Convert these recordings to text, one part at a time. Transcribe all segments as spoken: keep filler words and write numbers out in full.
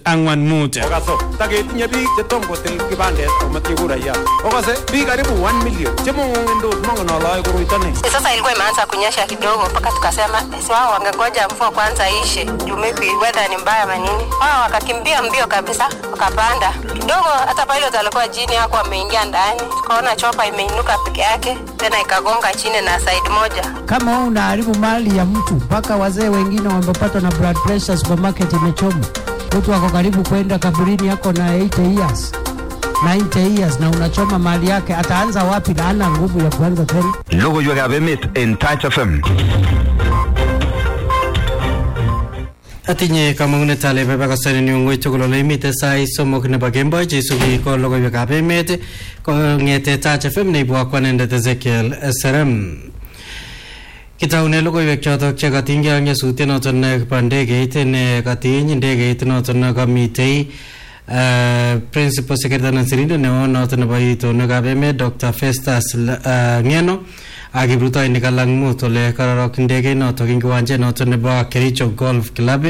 angwan mut. Okaso taketinye biik chetom kotil kibandet amatyo raia. Okase biik karibu one million chemongendos mongen ole koroito ni. Sasa ilikuwa imeanza kunyesha kidogo mpaka tukasema si wao wangengoja mvua kwanza ishe. Juu maybe weather ni mbaya manini. Wao wakakimbia mbio kabisa wakapanda. Kidogo hata pilot alikuwa chini hapo ameingia ndani. Tukaona chopa imeinuka peke yake tena ikagonga chini na side moja. Kama unaharibu mali ya mtu mpaka wazee wengine wamepata na blood pressure, supermarket imechoma. Mtu wako karibu kwenda kaburini yako na eighty years. ninety years na unachoma mali yake, ataanza wapi na ana nguvu ya kuanza tena? Logo yo gabemit en Touch F M. Atinye kamangunet ale baba kasari ni ngoi tukolo le imite sai somok ne bagembo jesugi ko logo yo gabemit ko ngete Touch F M ne bwa kwanende Ezekiel S R M. Kitaune logoiwek chotok che katinygei ak nyasutiet notok nebo ndegeit ne katiny ndegeit notok ne kamitei Principal Secretary Nansirindet neo notok nebo itonwekab emet Doctor Festus Ngeno ak kiprutoinik alak mut ole kararok ndegeit notok eng kiwanjet notok nebo Kericho Golf Club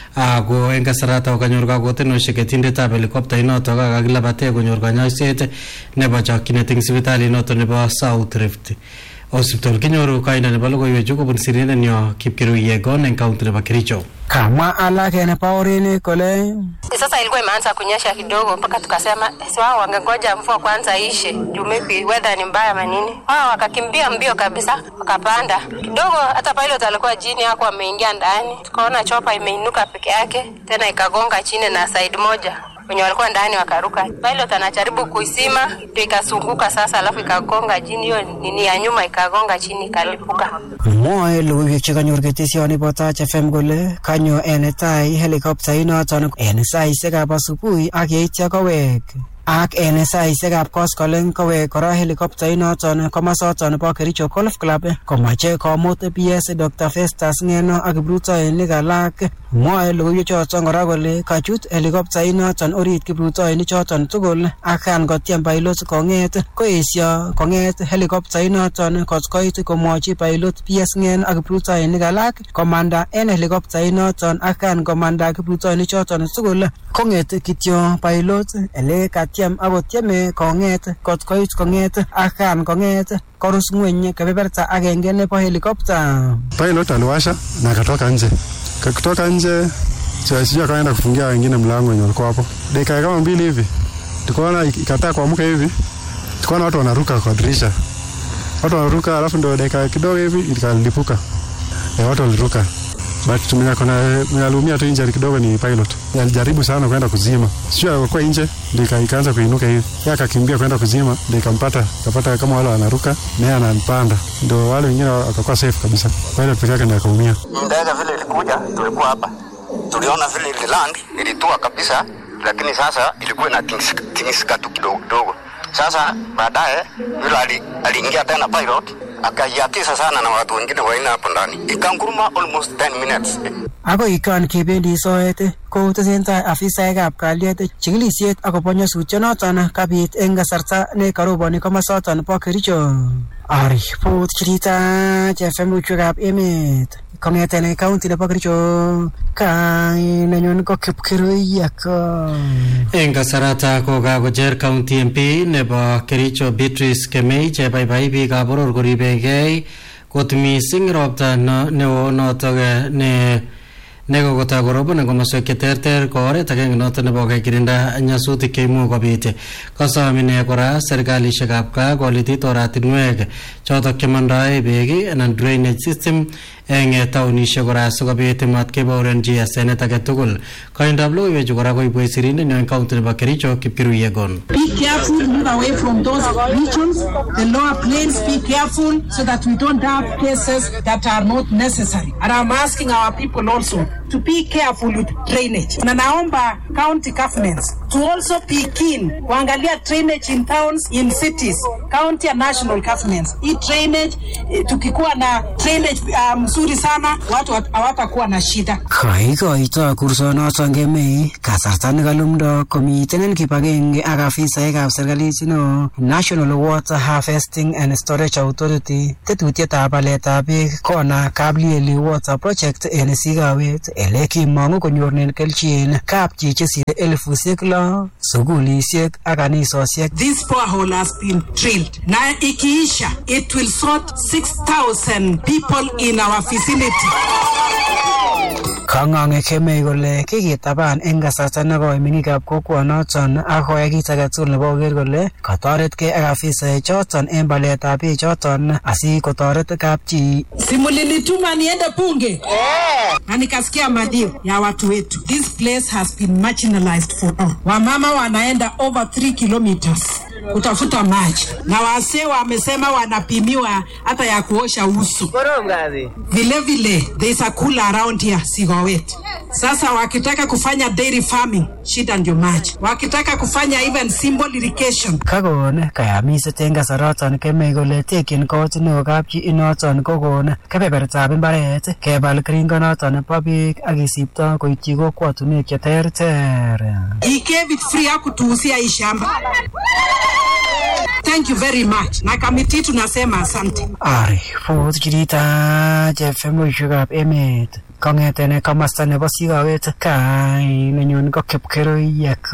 ako eng kasarata kanyor kakotenoshek ketindetab helicopter notok ak kakilabate konyor kanyoiset nebo chokchinet eng sipitalit notok nebo South Rift Hospital. Kinyoru kainda nebo logoiwechu kobun sirindet nyo Kipkirui Gon eng kaunti nebo Kericho. Kama alake ne paoreni kole sasa ilikuwa imeanza kunyesha kidogo mpaka tukasema si wao wangengoja mvua kwanza ishe. Juu maybe weather ni mbaya manini. Wao wakakimbia mbio kabisa wakapanda. Kidogo hata pilot alikuwa chini hapo ameingia ndani. Tukaona chopa imeinuka peke yake tena ikagonga chini na side moja. Wenye walikuwa ndani wakaruka. Pilot anajaribu kuisima ikasunguka sasa alafu ikagonga chini, hiyo nini ya nyuma ikagonga chini ikalipuka. Moe logoiwek che kanyor ketesioni bo Touch F M kole kanyo enetai helicopter inoton en saisiekab asubuhi ak yeityo kowek. Ak en saisiekab koskoleng kowek kora helicopter inoton komasoton nebo Kericho Golf Club komache komut P S Doctor Festus Ngeno ak kiprutoinik alak. Mwae logoiwek choton kora kole kachut helicopter inoton orit kiprutoinik choton tugul ak kan kotyem pilot kong'et koesio kong'et helicopter inoton kot koit komwochi pilot P S Ngeno ak kiprutoinik alak komanda en helicopter inoton ak kan komanda kiprutoinik choton tugul kong'et kityo pilot ele katyem akotyeme kong'et kot koit kong'et ak kan kong'et korus ng'weny kebeberta agenge nebo helicopter. Pilot aliwasha na akatoka nje. Kutoka nje sio akaenda kufungia wengine mlango wenye walikuwa hapo. Dakika kama mbili hivi tukaona ikataa kuamka hivi. Tukaona watu wanaruka kwa dirisha. Watu wanaruka alafu ndio dakika kidogo hivi ikalipuka. Eh, watu waliruka. But tumenya kuna mnalumia tu injury kidogo ni pilot. Alijaribu sana kwenda kuzima. Sio alikuwa nje ndio ikaanza kuinuka hivi. Yeye akakimbia kwenda kuzima ndio ikampata. Akapata kama wale wanaruka naye anampanda. Ndio wale wengine wakakuwa safe kabisa. Pilot pekee yake ndiye akaumia. Ndege vile ilikuja tulikuwa hapa. Tuliona vile ile land ilitua kabisa lakini sasa ilikuwa na tingisika tu kidogo kidogo. Sasa baadaye yule aliingia tena pilot akayatisa sana na watu wengine waina hapo ndani. Ikanguruma almost ten minutes. Ako ikan kebendi soet ko tesentai afisaekab kalyet chikilisiet akobo nyasutyonoton kabit eng kasarta ne karoboni komasoton bo Kericho. Ari pot chirita chefemuchukab emet kong'eten county nebo Kericho kainenyon ko Kipkirui ako eng kasarata ko kakocher county M P nebo Kericho Beatrice Kemei chebaibai biikab boror koribegei kot mising ropta neo notok ne nego kota korobon eng komoswek cheterter ko oret agenge notok nebo kekirinda nyasutik cheimuch kobit. Kosom ine kora serikalishekab gaa kolitit oratinwek chotok chemondoe beek anan drainage system eng taunishek kora sikobit matkebourenchi asenet age tugul. Koindab logoiwechu kora koibwech sirindet neo eng county nebo Kericho Kipkirui Gon. Be careful, move away from those regions, the lower plains, be careful so that we don't have cases that are not necessary. And I'm asking our people also to be careful with drainage. Na naomba county governments to also be keen kuangalia drainage in towns, in cities, county and national governments. Hii drainage tukikuwa na drainage mzuri um, sana watu hawatakuwa na shida. Kaikoito kursonoton Kemei kasarta nekalumdo komiten kibagenge ak afisaekab serikalit no National Water Harvesting and Storage Authority tetutietab aletab beek kona Kablieli Water Project en Sigawet ele kimong'u konyorunen kelchin kapchi chesire elifusiek lo sugulisiek ak kanisosiek. This borehole has been drilled. Na ikiisha, it will sort six thousand people in our vicinity. Kang'ang'e Kemei kole kikitaban eng kasarta nekoi meng'ikab kokwonoton ak koyai kit age tugul nebo koker kole katoretkei ak afisaek choton eng baletab beek choton asikotoret kapchi. Simulinituma niende bunge na nikasikia madio ya watu wetu. This place has been marginalized for all. Wamama wanaenda over three kilometers kutafuta maji na wasee wamesema wanapimiwa hata ya kuosha uso. Vile vile there is a cooler around here Sigowet. Sasa wakitaka kufanya dairy farming, shida ndio maji. Wakitaka kufanya even simple irrigation. Kakon kayamiset eng kasaraton Kemei kole tekyin kot neo kapchi inoton kokon kebebertab mbaret kebal keringonoton bo beek ak kisipto koityi kokwotunwek cheterter. He gave it free akutuuzia hii shamba. Thank you very much. Na kamiti tunasema asante. Ari, fut chirita chefemushukab emet. Kong'eten komasta nebo Sigowet kai nenyun ko Kipkeroiyak.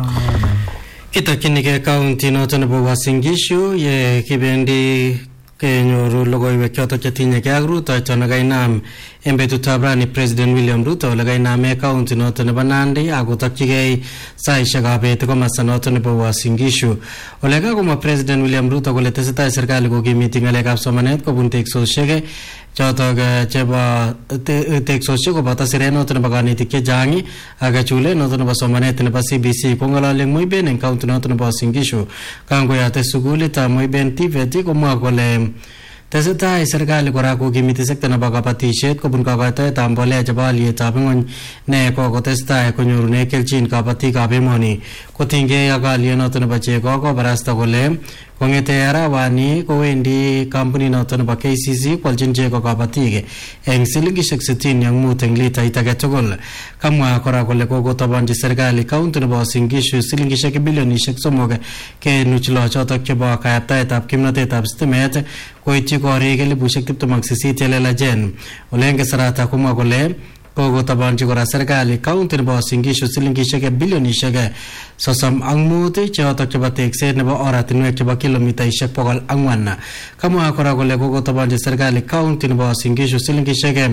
Kitokyinigei county noton nebo Uasin Gishu ye kibendi kenyoru logoiwek chotok chetinyegei ak rutoito nekainam eng betutab rani President William Ruto ole kainame county noton nebo Nandi akotokyigei saisiekab bet komasta noton nebo Uasin Gishu. Ole kakomwa President William Ruto kole tesetai serikali kokimiti ng'alekab somanet kobun teksosiek chotok chebo teksosiek koboto siret noton nebo kanetik chechang ak chulet noton nebo somanet nebo C B C kong'ololi eng Moiben eng county noton nebo Uasin Gishu kangoyate sukulitab Moiben T V E T komwa kole tesetai serikali kora kokimiti sekta nebo kabatisiet kobun kakoitoetab mbolea chebo alyetab ng'ony ne kokotestai konyorune kelchin kabatikab emoni kotinygei ak alyet noton nebo chego kobarasta kole kong'ete arawani kowendi kampunit noton nebo K C C kwalchin chego kabatik eng silingishek sitini ak mut eng litait age tugul. Kamwa kora kole kokotobanji serikali county nebo Uasin Gishu silingishek bilionishek somok kenuch lo chotok chebo kayaptaetab kimnatetab stimet koityi korik elibushek tiptem ak sisit chelelachen. Ole eng kasarata komwa kole kokotobanji kora serikali county nebo Uasin Gishu silingishek bilionishek sosom ak mut chotok chebo tekset nebo oratinwek chebo kilomitaishek bokol ang'wan. Kamwa kora kole kokotobanji serikali county nebo Uasin Gishu silingishek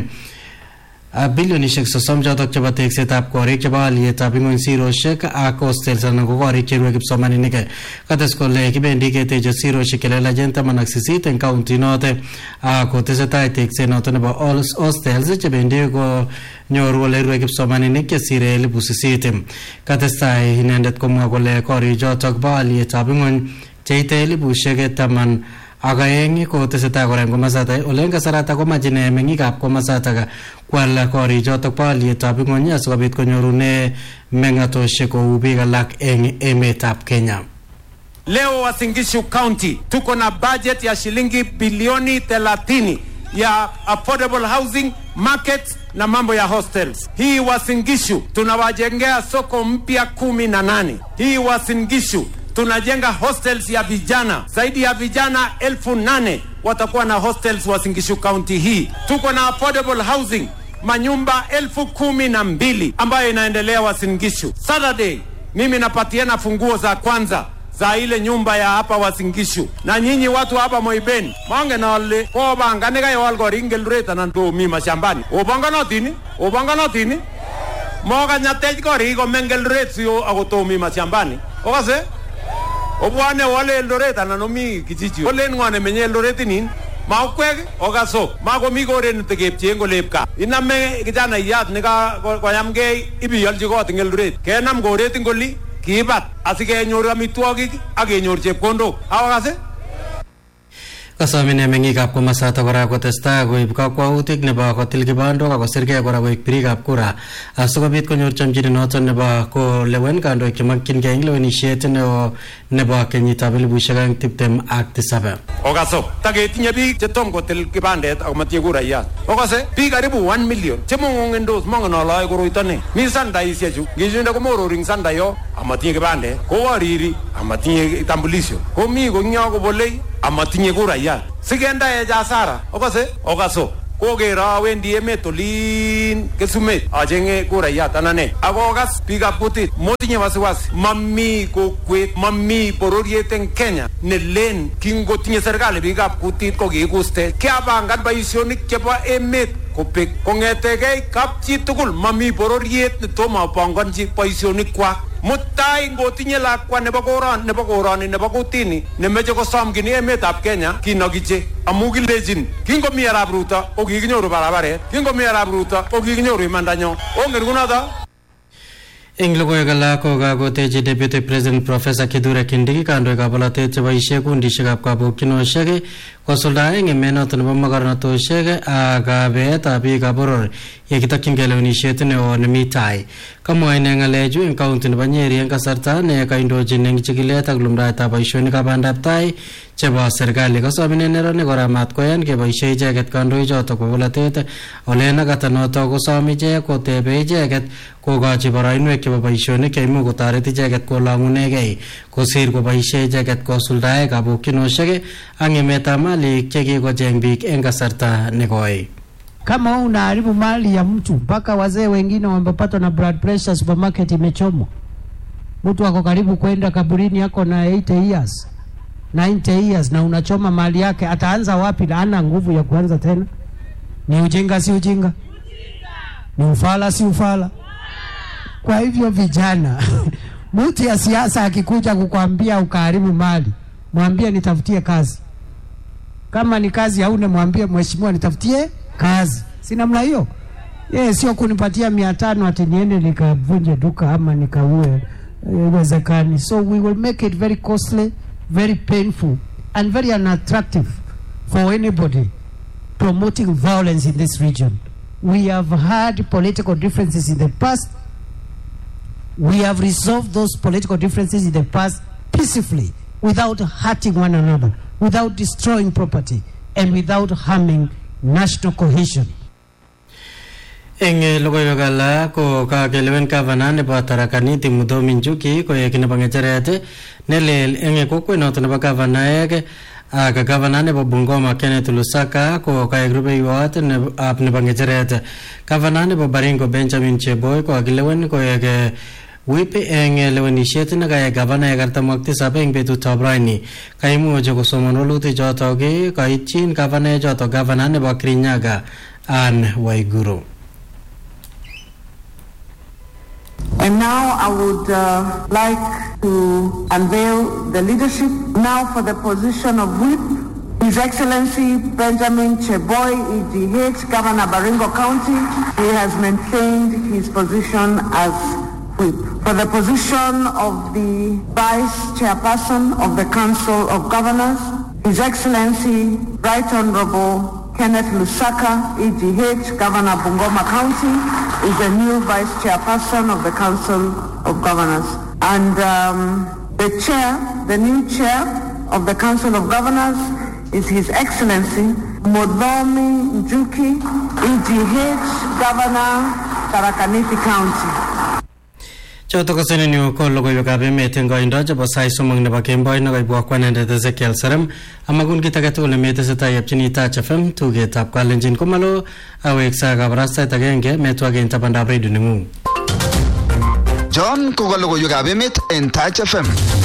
bilionishek sosom chotok chebo teksetab korik chebo alyetab ing'ony siroshek ak hostels anan ko korik cherue kipsomaninik. Kates kole kibendi keteche siroshek chelelachen taman ak sisit eng county note ako tesetai tekset noto nebo hostels chebendi ko nyoru ole rue kipsomaninik chesire elibu sisit. Katestai inendet komwa kole korik chotok bo alyetab ing'ony cheite elibushek taman ak aeng ko tesetai kora eng komasata ole eng kasarata komache ne meng'ikab komasata kwal korik chotok bo alyetab ing'ony asikobit konyorune meng'atoshek kou biik alak eng emetab Kenya. Leo Uasin Gishu County tuko na budget ya shilingi bilioni thelathini ya affordable housing, markets na mambo ya hostels. Hii Uasin Gishu tunawajengea soko mpya kumi na nane. Hii Uasin Gishu tunajenga hostels ya vijana zaidi ya vijana elfu nane watakuwa na hostels Uasin Gishu County hii. Tuko na affordable housing manyumba elfu kumi na mbili ambayo inaendelea Uasin Gishu. Saturday mimi napatiana funguo za kwanza za ile nyumba ya hapa Uasin Gishu. Na nyinyi watu hapa Moiben mange na wale kwa bangane kaya walgo ringel reta na ndo mi mashambani obanga notini obanga notini moga nyatej ko rigo mengel retio agoto mi mashambani okase obwane wale Eldoret na nomi kijiji ole ngwane menye Eldoret nin maukweg okaso mago mi gore ntegepche ngolepka iname kijana yat nika koyamge ibiyalji kot eng Eldoret kenam goret ngoli kibat asikenyor amitwogik ak kenyor chepkondok awakase. Kasomine meng'ikab komasata kora kotestai koib kakwautik nebo kotil kibandok ak kosirgei kora koik birikab kura asikobit konyor chamchinet noton nebo kolewen kandoik chemakyingei eng lewenishet neo nebo kenyitab elibushek aeng tiptem ak tisab. Okaso taketinye biik chetom kotil kibandet ak matinye kurayat. Okase biik karibu one million chemong'ong'endos mongen ale koroito ne. Mi sandaisiechu ngishinde komororing sandayo amatinye kibandet kowariri amatinye kitambulisho komi kongyo kobolei amatinye kurayat sigenda ya jasara. Okase okaso kogero wendi emet olin Kesumet achenge kurayat anane akokas biikab kutit motinye wasiwasi mami kokwet mami bororiet en Kenya nelen kingotinye serikali biikab kutit ko kikuste kiapangan boisionik chebo emet kopek kongetegei kapchi tugul mami bororiet netomo panganji boisionik kwak mutai ngotinye lakwa nebo koron nebo koroni nebo kutini nemeche kosomgini emetab Kenya kinokiche amu kilejin kingomi arap Ruto okikinyoru barabaret kingomi arap Ruto okikinyoru imandanyo ongen kunoto. Eng logoiwek alak ko kakotechi Deputy President Professor Kithure Kindiki kandoikab bolotet cheboisie kundishekab kabokchinoshek kosuldae eng emet nebo mogornotoshek ak kabeetab biikab boror yekitokyingei lewenisiet neo nemi tai. Kamwa ine ng'alechu eng kaunti nebo Nyeri eng kasarta ne kaindochin eng chikilet ak lumdaetab boisionikab bandab tai chebo serikali. Kosom ine neranik kora matkoyan keboisie icheket kandoichotok bo bolotet ole nakata notok kosom ichek kotebe icheket kokochi boroinwek chebo boisionik cheimuch kotoret icheket kolong'unegei kosir koboisie icheket kosuldae kabokchinoshek ak ng'emetab malik chekikocheng biik eng kasarta nekoi. Kama unaharibu mali ya mtu mpaka wazee wengine wamepatwa na blood pressure, supermarket imechomwa, mtu ako karibu kwenda kaburini yako na eighty years ninety years na unachoma mali yake, ataanza wapi? Na ana nguvu ya kuanza tena? Ni ujinga si ujinga? Ni ufala si ufala? Kwa hivyo vijana mtu ya siasa akikuja kukwambia ukaharibu mali, mwambie nitafutie kazi. Kama ni kazi hauna, mwambie mheshimiwa nitafutie kazi. Si namna hiyo? Yeye sio kunipatia mia tano ati niende nikavunje duka ama nikaue. Iwezekani. So we will make it very costly, very painful and very unattractive for anybody promoting violence in this region. We have had political differences in the past. We have resolved those political differences in the past peacefully, without hurting one another, without destroying property, and without harming national cohesion. Eng logoiwek alak ko kakelewen gavana nebo Tharaka Nithi Muthomi Njuki koek nebo ng'echeret nelel eng kokwenoto nebo gavanaek ak gavana nebo Bungoma Kenneth Lusaka ko kaek rubeiwot ab nebo ng'echeret. Gavana nebo Baringo Benjamin Cheboy ko kakilewen koek whip eng lewenisiet nekayai gavanaek artam ak tisab eng betutab raini. Kaimuch kosomon walutik chotok kaitchin gavanaek chotok gavana nebo Kirinyaga Anne Waiguru. And now I would uh, like to unveil the leadership now for the position of whip. His Excellency Benjamin Cheboy, E G H, Governor Baringo County. He has maintained his position as whip. For the position of the Vice Chairperson of the Council of Governors, His Excellency Right Honorable Kenneth Lusaka, E G H, Governor Bungoma County, is the new Vice Chairperson of the Council of Governors. And um, the Chair, the new Chair of the Council of Governors is His Excellency Muthomi Njuki, E G H, Governor, Tharaka Nithi County. Choto kasini ni ko logoiwekab emet eng koindo chebo sait somok nebo kemboi nekaibwa kwanendet Ezekiel Serem amakun kit age tugul nemetesetai yapchini Taach F M tugetab Kalenjin komalo aweksa kabarastaet agenge metwagin tabandab radio nengung. John ko logoiwekab emet en Taach F M.